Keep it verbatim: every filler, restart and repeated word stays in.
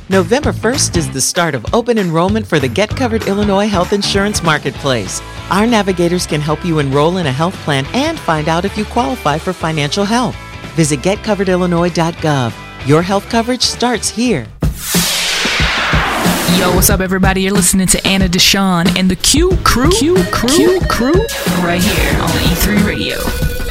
November first is the start of open enrollment for the Get Covered Illinois Health Insurance Marketplace. Our navigators can help you enroll in a health plan and find out if you qualify for financial help. Visit get covered illinois dot gov. Your health coverage starts here. Yo, what's up, everybody? You're listening to Anna Deshawn and the Q Crew. Q Crew. Q Crew. Right here on E three Radio.